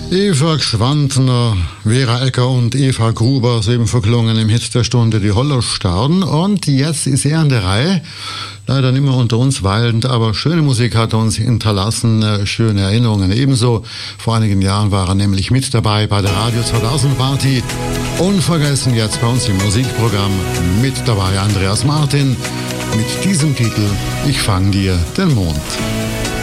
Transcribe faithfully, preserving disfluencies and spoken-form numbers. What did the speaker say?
Eva Gschwandner, Vera Ecker und Eva Gruber sind verklungen im Hit der Stunde, die Hollerstauden. Und jetzt ist er an der Reihe. Leider nicht mehr unter uns weilend, aber schöne Musik hat er uns hinterlassen, schöne Erinnerungen ebenso. Vor einigen Jahren war er nämlich mit dabei bei der Radio zweitausend Party. Unvergessen jetzt bei uns im Musikprogramm mit dabei Andreas Martin mit diesem Titel Ich fang dir den Mond.